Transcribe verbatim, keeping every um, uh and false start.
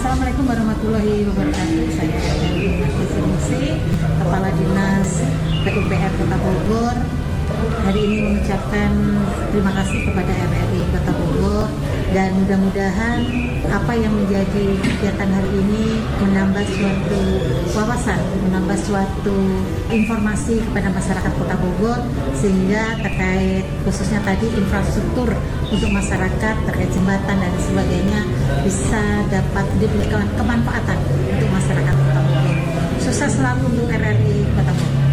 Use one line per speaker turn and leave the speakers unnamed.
Assalamualaikum warahmatullahi wabarakatuh. Saya Edi Kepala Dinas P U P R Kota Bogor. Hari ini mengucapkan terima kasih kepada R R I Kota Bogor dan mudah-mudahan apa yang menjadi kegiatan hari ini menambah suatu wawasan, menambah suatu informasi kepada masyarakat Kota Bogor sehingga terkait khususnya tadi infrastruktur untuk masyarakat terkait jembatan dan sebagainya bisa dapat diberikan kemanfaatan untuk masyarakat Kota Bogor. Sukses selalu untuk R R I Kota Bogor.